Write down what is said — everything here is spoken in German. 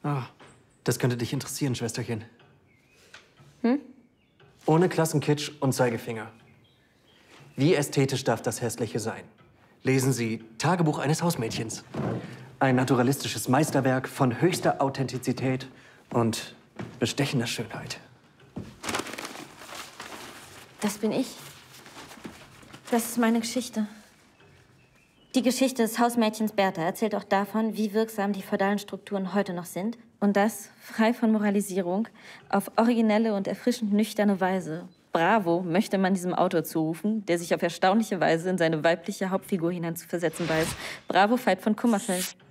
Ah, das könnte dich interessieren, Schwesterchen. Ohne Klassenkitsch und Zeigefinger. Wie ästhetisch darf das Hässliche sein? Lesen Sie Tagebuch eines Hausmädchens. Ein naturalistisches Meisterwerk von höchster Authentizität und bestechender Schönheit. Das bin ich. Das ist meine Geschichte. Die Geschichte des Hausmädchens Bertha erzählt auch davon, wie wirksam die feudalen Strukturen heute noch sind. Und das frei von Moralisierung, auf originelle und erfrischend nüchterne Weise. Bravo, möchte man diesem Autor zurufen, der sich auf erstaunliche Weise in seine weibliche Hauptfigur hineinzuversetzen weiß. Bravo, Veit von Kummerfeld.